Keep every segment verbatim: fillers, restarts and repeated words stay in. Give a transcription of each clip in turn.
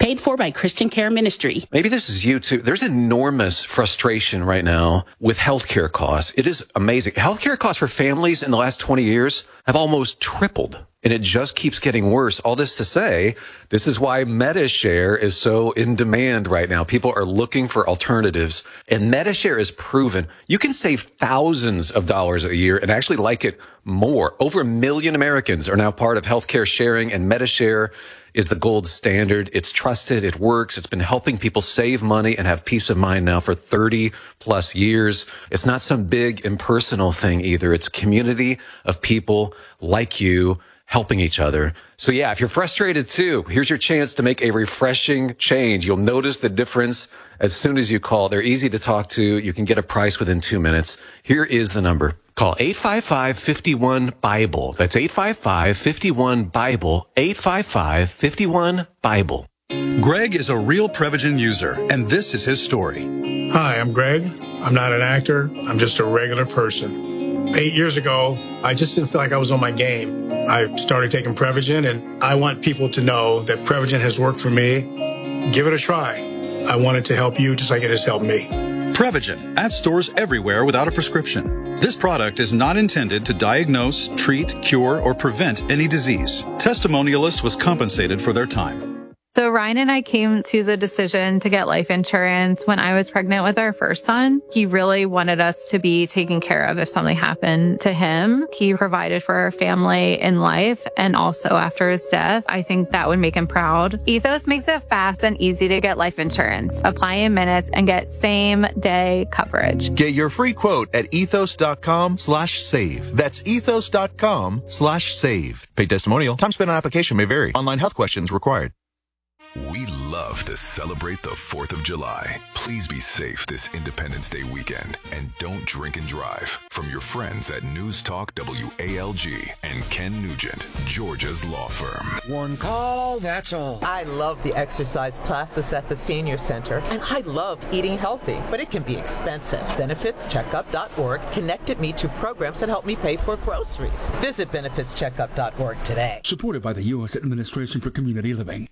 Paid for by Christian Care Ministry. Maybe this is you too. There's enormous frustration right now with healthcare costs. It is amazing. Healthcare costs for families in the last twenty years have almost tripled. And it just keeps getting worse. All this to say, this is why MediShare is so in demand right now. People are looking for alternatives. And MediShare is proven you can save thousands of dollars a year and actually like it more. Over a million Americans are now part of healthcare sharing, and MediShare is the gold standard. It's trusted. It works. It's been helping people save money and have peace of mind now for thirty plus years. It's not some big impersonal thing either. It's a community of people like you helping each other. So yeah, if you're frustrated too, here's your chance to make a refreshing change. You'll notice the difference as soon as you call. They're easy to talk to. You can get a price within two minutes. Here is the number. Call eight five five, five one, Bible. That's eight five five, five one, Bible. eight five five, five one, Bible. Greg is a real Prevagen user, and this is his story. Hi, I'm Greg. I'm not an actor. I'm just a regular person. Eight years ago, I just didn't feel like I was on my game. I started taking Prevagen, and I want people to know that Prevagen has worked for me. Give it a try. I want it to help you just like it has helped me. Prevagen, at stores everywhere without a prescription. This product is not intended to diagnose, treat, cure, or prevent any disease. Testimonialist was compensated for their time. So Ryan and I came to the decision to get life insurance when I was pregnant with our first son. He really wanted us to be taken care of if something happened to him. He provided for our family in life and also after his death. I think that would make him proud. Ethos makes it fast and easy to get life insurance. Apply in minutes and get same day coverage. Get your free quote at ethos.com slash save. That's ethos.com slash save. Paid testimonial. Time spent on application may vary. Online health questions required. We love to celebrate the fourth of July. Please be safe this Independence Day weekend and don't drink and drive. From your friends at News Talk W A L G and Ken Nugent, Georgia's law firm. One call, that's all. I love the exercise classes at the Senior Center, and I love eating healthy, but it can be expensive. benefits checkup dot org connected me to programs that help me pay for groceries. Visit benefits checkup dot org today. Supported by the U S Administration for Community Living.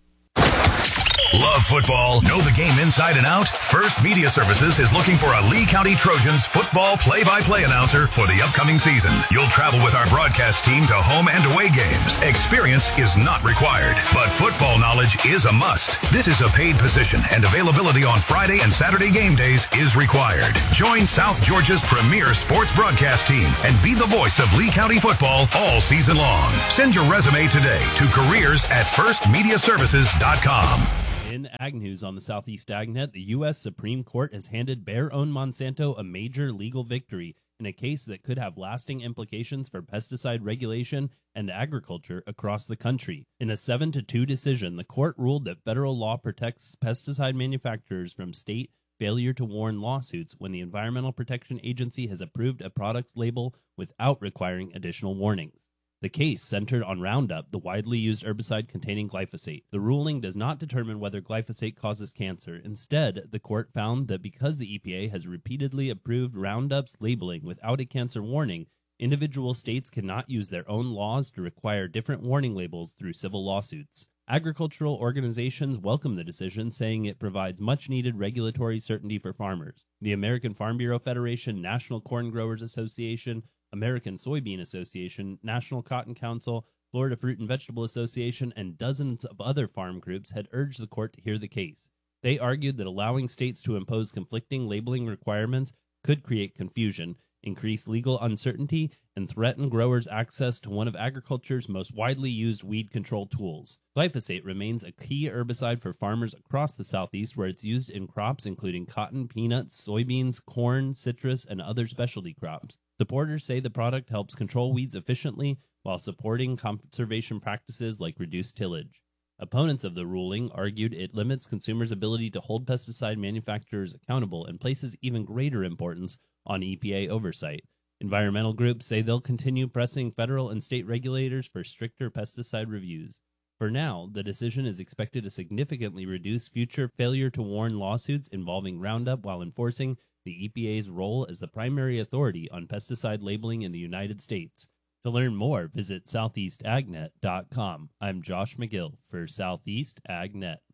Love football? Know the game inside and out? First Media Services is looking for a Lee County Trojans football play-by-play announcer for the upcoming season. You'll travel with our broadcast team to home and away games. Experience is not required, but football knowledge is a must. This is a paid position, and availability on Friday and Saturday game days is required. Join South Georgia's premier sports broadcast team and be the voice of Lee County football all season long. Send your resume today to careers at first media services dot com. In Ag News on the Southeast AgNet, the U S Supreme Court has handed Bayer-owned Monsanto a major legal victory in a case that could have lasting implications for pesticide regulation and agriculture across the country. In a seven to two decision, the court ruled that federal law protects pesticide manufacturers from state failure to warn lawsuits when the Environmental Protection Agency has approved a product's label without requiring additional warnings. The case centered on Roundup, the widely used herbicide containing glyphosate. The ruling does not determine whether glyphosate causes cancer. Instead, the court found that because the E P A has repeatedly approved Roundup's labeling without a cancer warning, individual states cannot use their own laws to require different warning labels through civil lawsuits. Agricultural organizations welcome the decision, saying it provides much-needed regulatory certainty for farmers. The American Farm Bureau Federation, National Corn Growers Association, American Soybean Association, National Cotton Council, Florida Fruit and Vegetable Association, and dozens of other farm groups had urged the court to hear the case. They argued that allowing states to impose conflicting labeling requirements could create confusion, increase legal uncertainty, and threaten growers' access to one of agriculture's most widely used weed control tools. Glyphosate remains a key herbicide for farmers across the Southeast, where it's used in crops including cotton, peanuts, soybeans, corn, citrus, and other specialty crops. Supporters say the product helps control weeds efficiently while supporting conservation practices like reduced tillage. Opponents of the ruling argued it limits consumers' ability to hold pesticide manufacturers accountable and places even greater importance on E P A oversight. Environmental groups say they'll continue pressing federal and state regulators for stricter pesticide reviews. For now, the decision is expected to significantly reduce future failure to warn lawsuits involving Roundup while enforcing the E P A's role as the primary authority on pesticide labeling in the United States. To learn more, visit southeast ag net dot com. I'm Josh McGill for Southeast AgNet.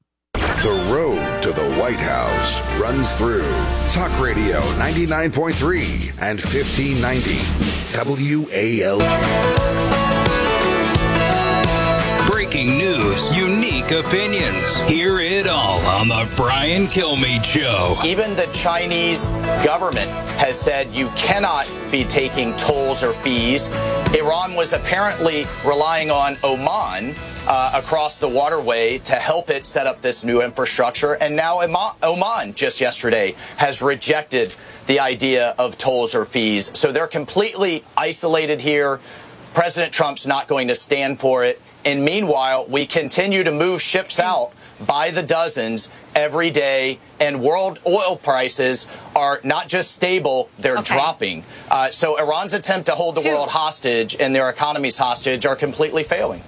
The road to the White House runs through Talk Radio ninety-nine point three and fifteen ninety W A L G. Breaking news, unique opinions. Hear it all on the Brian Kilmeade Show. Even the Chinese government has said you cannot be taking tolls or fees. Iran was apparently relying on Oman uh, across the waterway to help it set up this new infrastructure. And now Oman, just yesterday, has rejected the idea of tolls or fees. So they're completely isolated here. President Trump's not going to stand for it. And meanwhile, we continue to move ships out by the dozens every day, and world oil prices are not just stable, they're okay. dropping. Uh, so Iran's attempt to hold the Two. world hostage and their economies hostage are completely failing.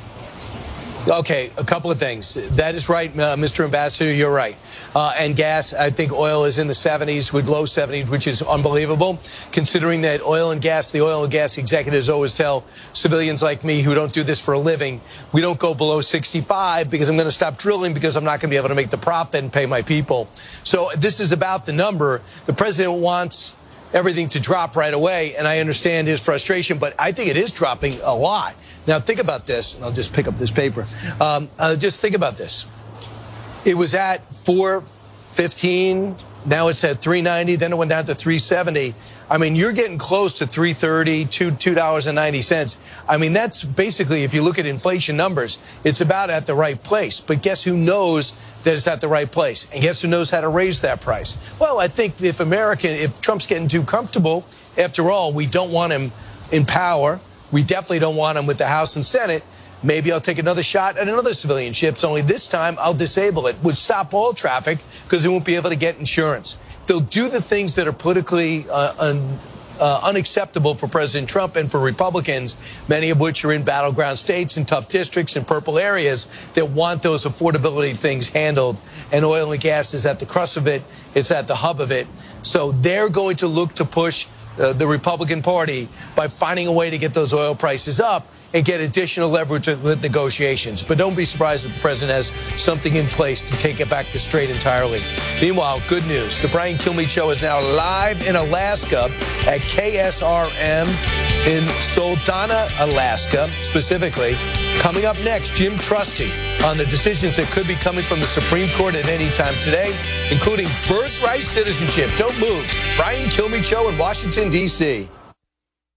Okay, a couple of things. That is right, uh, Mister Ambassador, you're right. Uh, and gas, I think oil is in the seventies with low seventies, which is unbelievable, considering that oil and gas, the oil and gas executives always tell civilians like me who don't do this for a living, we don't go below sixty-five because I'm going to stop drilling because I'm not going to be able to make the profit and pay my people. So this is about the number. The president wants everything to drop right away, and I understand his frustration, but I think it is dropping a lot. Now, think about this, and I'll just pick up this paper. Um, uh, just think about this. It was at four fifteen. Now it's at three ninety. Then it went down to three seventy. I mean, you're getting close to three thirty, two dollars and ninety cents. I mean, that's basically, if you look at inflation numbers, it's about at the right place. But guess who knows that it's at the right place? And guess who knows how to raise that price? Well, I think if America, if Trump's getting too comfortable, after all, we don't want him in power. We definitely don't want him with the House and Senate. Maybe I'll take another shot at another civilian ships, only this time I'll disable it, would stop all traffic because they won't be able to get insurance. They'll do the things that are politically uh, un, uh, unacceptable for President Trump and for Republicans, many of which are in battleground states and tough districts and purple areas that want those affordability things handled. And oil and gas is at the crux of it. It's at the hub of it. So they're going to look to push Uh, the Republican Party by finding a way to get those oil prices up and get additional leverage with negotiations. But don't be surprised that the president has something in place to take it back to straight entirely. Meanwhile, good news. The Brian Kilmeade Show is now live in Alaska at K S R M in Soldotna, Alaska, specifically. Coming up next, Jim Trusty on the decisions that could be coming from the Supreme Court at any time today, including birthright citizenship. Don't move. Brian Kilmeade Show in Washington, D C